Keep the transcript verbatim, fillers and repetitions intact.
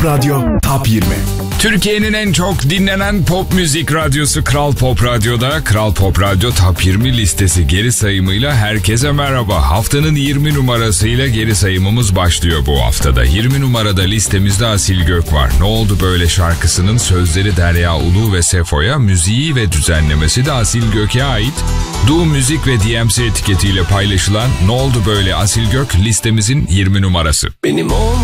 Radyo Top yirmi. Türkiye'nin en çok dinlenen pop müzik radyosu Kral Pop Radyo'da Kral Pop Radyo Top yirmi listesi geri sayımıyla herkese merhaba. Haftanın yirmi numarasıyla geri sayımımız başlıyor bu haftada. yirmi numarada listemizde Asil Gök var. Ne oldu böyle şarkısının sözleri Derya Ulu ve Sefo'ya, müziği ve düzenlemesi de Asil Gök'e ait. Du Müzik ve D M C etiketiyle paylaşılan Ne oldu böyle Asil Gök listemizin yirmi numarası. Benim